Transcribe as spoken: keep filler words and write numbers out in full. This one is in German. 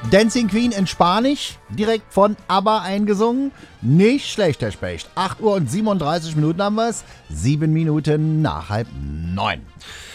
Dancing Queen in Spanisch, direkt von ABBA eingesungen. Nicht schlecht, Herr Specht. acht Uhr und siebenunddreißig Minuten haben wir es. Sieben Minuten nach halb neun.